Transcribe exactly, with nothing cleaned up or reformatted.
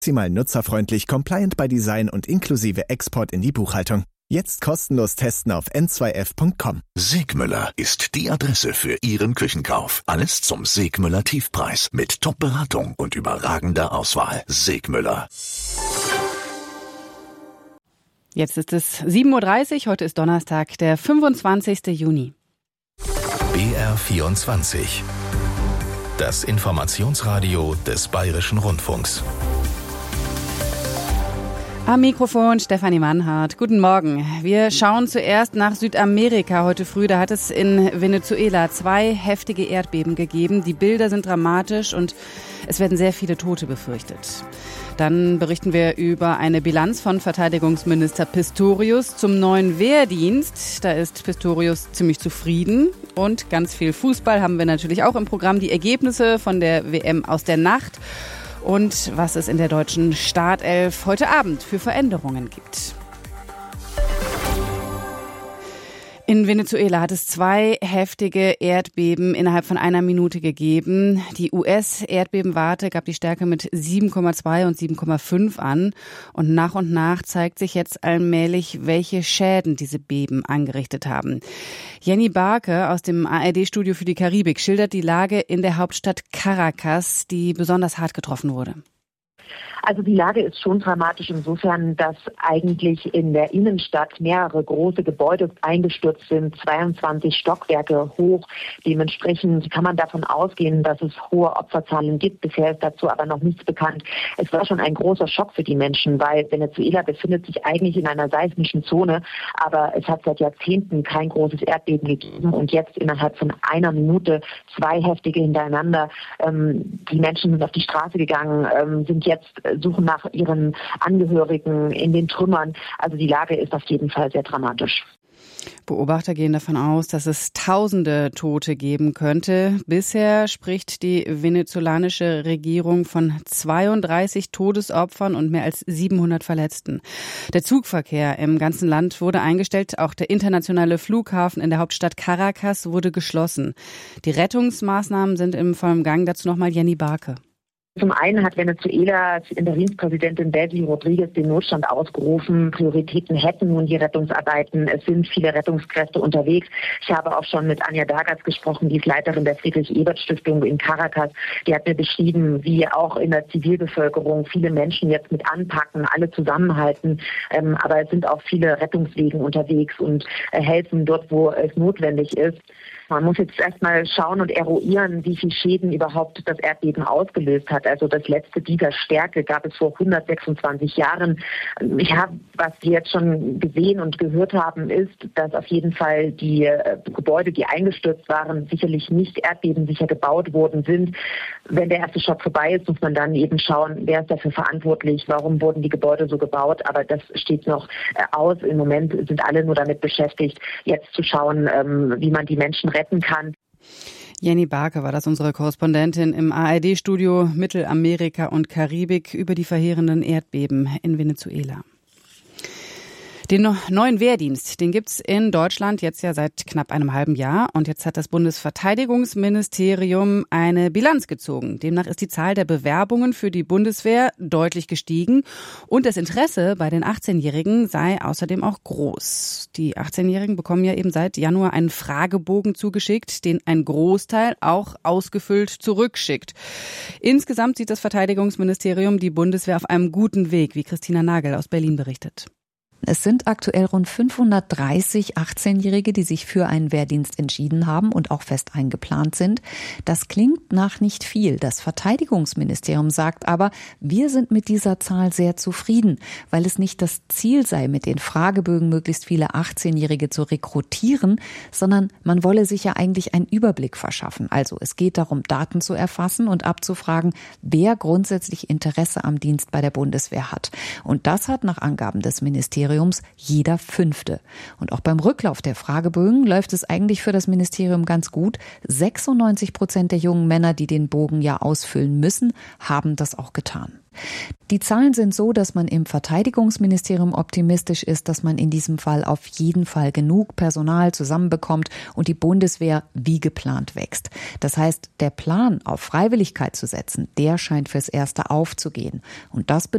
Maximal nutzerfreundlich, compliant by Design und inklusive Export in die Buchhaltung. Jetzt kostenlos testen auf n zwei f punkt com. Segmüller ist die Adresse für Ihren Küchenkauf. Alles zum Segmüller Tiefpreis mit Top-Beratung und überragender Auswahl. Segmüller. Jetzt ist es sieben Uhr dreißig, heute ist Donnerstag, der fünfundzwanzigsten Juni. B R vierundzwanzig. Das Informationsradio des Bayerischen Rundfunks. Am Mikrofon Stefanie Mannhardt. Guten Morgen. Wir schauen zuerst nach Südamerika. Heute früh, da hat es in Venezuela zwei heftige Erdbeben gegeben. Die Bilder sind dramatisch und es werden sehr viele Tote befürchtet. Dann berichten wir über eine Bilanz von Verteidigungsminister Pistorius zum neuen Wehrdienst. Da ist Pistorius ziemlich zufrieden. Und ganz viel Fußball haben wir natürlich auch im Programm. Die Ergebnisse von der W M aus der Nacht. Und was es in der deutschen Startelf heute Abend für Veränderungen gibt. In Venezuela hat es zwei heftige Erdbeben innerhalb von einer Minute gegeben. Die U S-Erdbebenwarte gab die Stärke mit sieben Komma zwei und sieben Komma fünf an. Und nach und nach zeigt sich jetzt allmählich, welche Schäden diese Beben angerichtet haben. Jenny Barke aus dem A R D-Studio für die Karibik schildert die Lage in der Hauptstadt Caracas, die besonders hart getroffen wurde. Also die Lage ist schon dramatisch insofern, dass eigentlich in der Innenstadt mehrere große Gebäude eingestürzt sind, zweiundzwanzig Stockwerke hoch. Dementsprechend kann man davon ausgehen, dass es hohe Opferzahlen gibt. Bisher ist dazu aber noch nichts bekannt. Es war schon ein großer Schock für die Menschen, weil Venezuela befindet sich eigentlich in einer seismischen Zone, aber es hat seit Jahrzehnten kein großes Erdbeben gegeben und jetzt innerhalb von einer Minute zwei heftige hintereinander. Ähm, die Menschen sind auf die Straße gegangen, ähm, sind jetzt suchen nach ihren Angehörigen in den Trümmern. Also die Lage ist auf jeden Fall sehr dramatisch. Beobachter gehen davon aus, dass es tausende Tote geben könnte. Bisher spricht die venezolanische Regierung von zweiunddreißig Todesopfern und mehr als siebenhundert Verletzten. Der Zugverkehr im ganzen Land wurde eingestellt. Auch der internationale Flughafen in der Hauptstadt Caracas wurde geschlossen. Die Rettungsmaßnahmen sind im vollen Gang. Dazu nochmal Jenny Barke. Zum einen hat Venezuelas Interimspräsidentin Delcy Rodriguez den Notstand ausgerufen. Prioritäten hätten nun die Rettungsarbeiten. Es sind viele Rettungskräfte unterwegs. Ich habe auch schon mit Anja Dagas gesprochen, die ist Leiterin der Friedrich-Ebert-Stiftung in Caracas. Die hat mir beschrieben, wie auch in der Zivilbevölkerung viele Menschen jetzt mit anpacken, alle zusammenhalten. Ähm, aber es sind auch viele Rettungswegen unterwegs und äh, helfen dort, wo es notwendig ist. Man muss jetzt erstmal schauen und eruieren, wie viele Schäden überhaupt das Erdbeben ausgelöst hat. Also das letzte dieser Stärke gab es vor hundertsechsundzwanzig Jahren. Ich habe, was wir jetzt schon gesehen und gehört haben, ist, dass auf jeden Fall die äh, Gebäude, die eingestürzt waren, sicherlich nicht erdbebensicher gebaut worden sind. Wenn der erste Schock vorbei ist, muss man dann eben schauen, wer ist dafür verantwortlich, warum wurden die Gebäude so gebaut. Aber das steht noch äh, aus. Im Moment sind alle nur damit beschäftigt, jetzt zu schauen, ähm, wie man die Menschen retten kann. Jenny Barke war das, unsere Korrespondentin im A R D-Studio Mittelamerika und Karibik über die verheerenden Erdbeben in Venezuela. Den neuen Wehrdienst, den gibt's in Deutschland jetzt ja seit knapp einem halben Jahr. Und jetzt hat das Bundesverteidigungsministerium eine Bilanz gezogen. Demnach ist die Zahl der Bewerbungen für die Bundeswehr deutlich gestiegen. Und das Interesse bei den achtzehnjährigen sei außerdem auch groß. Die achtzehnjährigen bekommen ja eben seit Januar einen Fragebogen zugeschickt, den ein Großteil auch ausgefüllt zurückschickt. Insgesamt sieht das Verteidigungsministerium die Bundeswehr auf einem guten Weg, wie Christina Nagel aus Berlin berichtet. Es sind aktuell rund fünfhundertdreißig achtzehnjährige, die sich für einen Wehrdienst entschieden haben und auch fest eingeplant sind. Das klingt nach nicht viel. Das Verteidigungsministerium sagt aber, wir sind mit dieser Zahl sehr zufrieden, weil es nicht das Ziel sei, mit den Fragebögen möglichst viele achtzehnjährige zu rekrutieren, sondern man wolle sich ja eigentlich einen Überblick verschaffen. Also es geht darum, Daten zu erfassen und abzufragen, wer grundsätzlich Interesse am Dienst bei der Bundeswehr hat. Und das hat nach Angaben des Ministeriums jeder Fünfte. Und auch beim Rücklauf der Fragebögen läuft es eigentlich für das Ministerium ganz gut. sechsundneunzig Prozent der jungen Männer, die den Bogen ja ausfüllen müssen, haben das auch getan. Die Zahlen sind so, dass man im Verteidigungsministerium optimistisch ist, dass man in diesem Fall auf jeden Fall genug Personal zusammenbekommt und die Bundeswehr wie geplant wächst. Das heißt, der Plan, auf Freiwilligkeit zu setzen, der scheint fürs Erste aufzugehen. Und das bedeutet,